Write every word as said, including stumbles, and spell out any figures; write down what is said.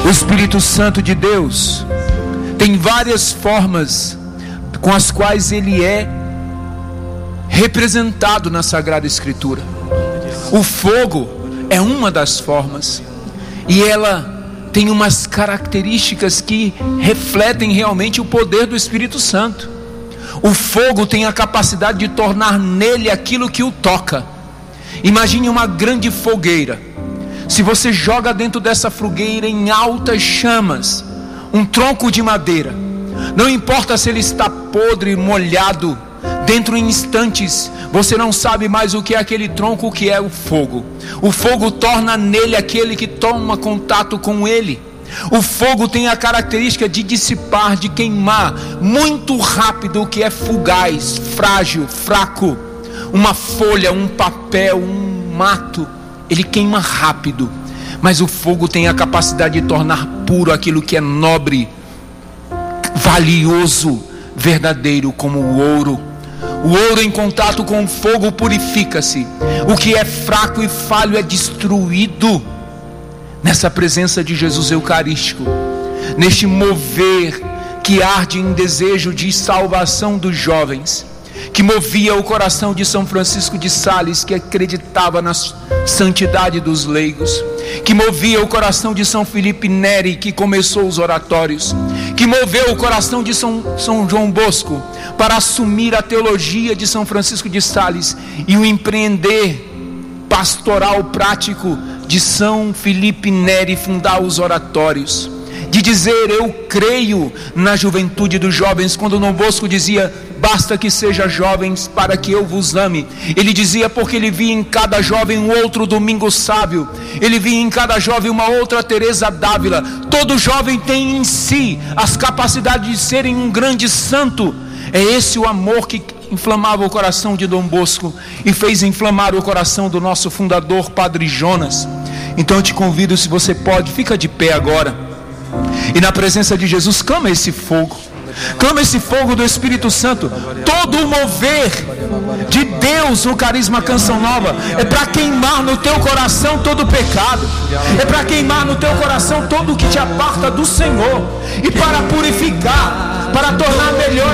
O Espírito Santo de Deus tem várias formas com as quais ele é representado na Sagrada Escritura. O fogo é uma das formas, e ela tem umas características que refletem realmente o poder do Espírito Santo. O fogo tem a capacidade de tornar nele aquilo que o toca. Imagine uma grande fogueira. Se você joga dentro dessa fogueira em altas chamas um tronco de madeira, não importa se ele está podre, molhado, dentro em instantes você não sabe mais o que é aquele tronco, o que é o fogo. O fogo torna nele aquele que toma contato com ele. O fogo tem a característica de dissipar, de queimar muito rápido o que é fugaz, frágil, fraco. Uma folha, um papel, um mato, ele queima rápido. Mas o fogo tem a capacidade de tornar puro aquilo que é nobre, valioso, verdadeiro, como o ouro. O ouro em contato com o fogo purifica-se. O que é fraco e falho é destruído nessa presença de Jesus Eucarístico, neste mover que arde em desejo de salvação dos jovens, que movia o coração de São Francisco de Sales, que acreditava na santidade dos leigos, que movia o coração de São Felipe Neri, que começou os oratórios, que moveu o coração de São, São João Bosco para assumir a teologia de São Francisco de Sales, e o empreender pastoral prático de São Felipe Neri, fundar os oratórios, de dizer: eu creio na juventude dos jovens. Quando Dom Bosco dizia: basta que seja jovens para que eu vos ame, ele dizia porque ele via em cada jovem um outro Domingo Sábio, ele via em cada jovem uma outra Teresa d'Ávila. Todo jovem tem em si as capacidades de serem um grande santo. É esse o amor que inflamava o coração de Dom Bosco e fez inflamar o coração do nosso fundador, Padre Jonas. Então eu te convido, se você pode, fica de pé agora, e na presença de Jesus clama esse fogo, clama esse fogo do Espírito Santo. Todo o mover de Deus no Carisma Canção Nova é para queimar no teu coração todo o pecado, é para queimar no teu coração todo o que te aparta do Senhor, e para purificar, para tornar melhor